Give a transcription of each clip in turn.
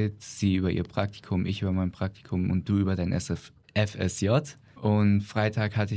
erzählt. Sie über ihr Praktikum, ich über mein Praktikum und du über dein FSJ. Und Freitag hatten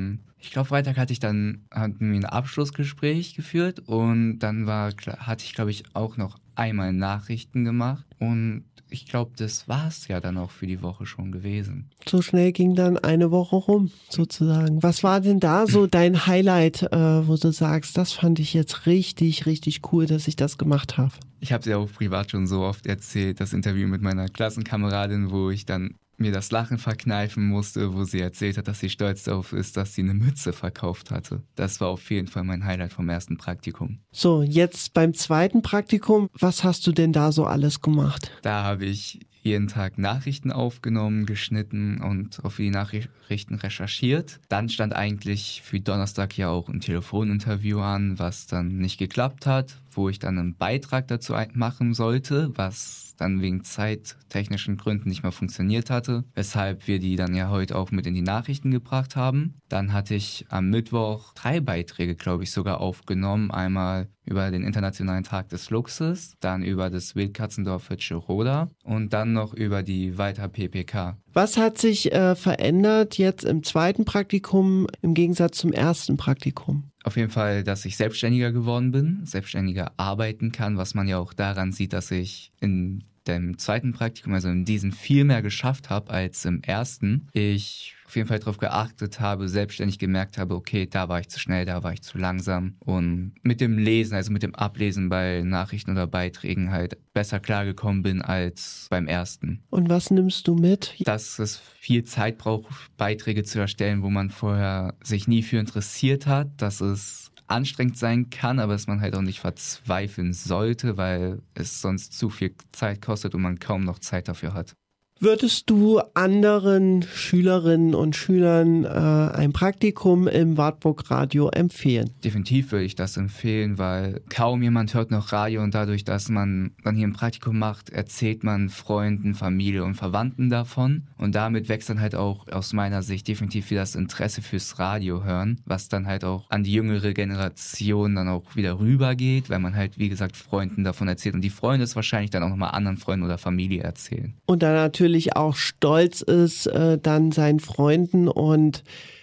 wir ein Abschlussgespräch geführt und dann hatte ich, glaube ich, auch noch einmal Nachrichten gemacht und ich glaube, das war es ja dann auch für die Woche schon gewesen. So schnell ging dann eine Woche rum, sozusagen. Was war denn da so dein Highlight, wo du sagst, das fand ich jetzt richtig, richtig cool, dass ich das gemacht habe? Ich habe dir auch privat schon so oft erzählt, das Interview mit meiner Klassenkameradin, wo ich dann mir das Lachen verkneifen musste, wo sie erzählt hat, dass sie stolz darauf ist, dass sie eine Mütze verkauft hatte. Das war auf jeden Fall mein Highlight vom ersten Praktikum. So, jetzt beim zweiten Praktikum, was hast du denn da so alles gemacht? Da habe ich jeden Tag Nachrichten aufgenommen, geschnitten und auf die Nachrichten recherchiert. Dann stand eigentlich für Donnerstag ja auch ein Telefoninterview an, was dann nicht geklappt hat, wo ich dann einen Beitrag dazu machen sollte, was dann wegen zeittechnischen Gründen nicht mehr funktioniert hatte, weshalb wir die dann ja heute auch mit in die Nachrichten gebracht haben. Dann hatte ich am Mittwoch 3 Beiträge, glaube ich, sogar aufgenommen. Einmal über den Internationalen Tag des Luchses, dann über das Wildkatzendorf Hütscheroda und dann noch über die Weiter PPK. Was hat sich verändert jetzt im zweiten Praktikum im Gegensatz zum ersten Praktikum? Auf jeden Fall, dass ich selbstständiger geworden bin, selbstständiger arbeiten kann, was man ja auch daran sieht, dass ich in dem zweiten Praktikum, also in diesem, viel mehr geschafft habe als im ersten. Ich auf jeden Fall darauf geachtet habe, selbstständig gemerkt habe, okay, da war ich zu schnell, da war ich zu langsam und mit dem Lesen, also mit dem Ablesen bei Nachrichten oder Beiträgen halt besser klargekommen bin als beim ersten. Und was nimmst du mit? Dass es viel Zeit braucht, Beiträge zu erstellen, wo man vorher sich nie für interessiert hat, dass es anstrengend sein kann, aber dass man halt auch nicht verzweifeln sollte, weil es sonst zu viel Zeit kostet und man kaum noch Zeit dafür hat. Würdest du anderen Schülerinnen und Schülern ein Praktikum im Wartburg Radio empfehlen? Definitiv würde ich das empfehlen, weil kaum jemand hört noch Radio und dadurch, dass man dann hier ein Praktikum macht, erzählt man Freunden, Familie und Verwandten davon und damit wächst dann halt auch aus meiner Sicht definitiv wieder das Interesse fürs Radio hören, was dann halt auch an die jüngere Generation dann auch wieder rübergeht, weil man halt, wie gesagt, Freunden davon erzählt und die Freunde es wahrscheinlich dann auch nochmal anderen Freunden oder Familie erzählen. Und dann natürlich auch stolz ist, dann seinen Freunden und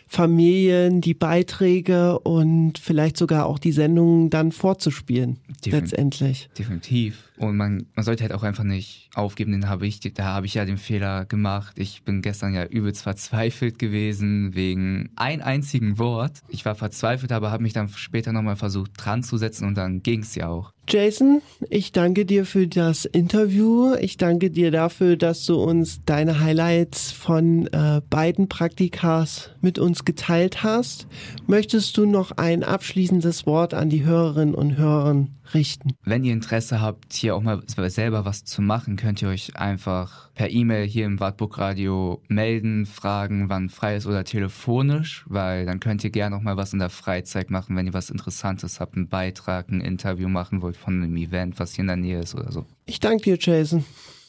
Familien die Beiträge und vielleicht sogar auch die Sendungen dann vorzuspielen, letztendlich. Definitiv. Und man sollte halt auch einfach nicht aufgeben, da habe ich ja den Fehler gemacht. Ich bin gestern ja übelst verzweifelt gewesen wegen ein einzigen Wort. Ich war verzweifelt, aber habe mich dann später nochmal versucht dran zu setzen und dann ging es ja auch. Jason, ich danke dir für das Interview. Ich danke dir dafür, dass du uns deine Highlights von beiden Praktikas mit uns geteilt hast. Möchtest du noch ein abschließendes Wort an die Hörerinnen und Hörer richten? Wenn ihr Interesse habt, hier auch mal selber was zu machen, könnt ihr euch einfach per E-Mail hier im Wartburg Radio melden, fragen, wann frei ist oder telefonisch, weil dann könnt ihr gerne auch mal was in der Freizeit machen, wenn ihr was Interessantes habt, einen Beitrag, ein Interview machen wollt von einem Event, was hier in der Nähe ist oder so. Ich danke dir, Jason.